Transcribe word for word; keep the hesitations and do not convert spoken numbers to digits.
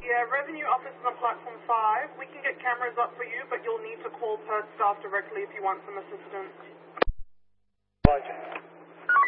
Yeah, revenue office is on platform five. We can get cameras up for you, but you'll need to call Perth staff directly if you want some assistance. Roger.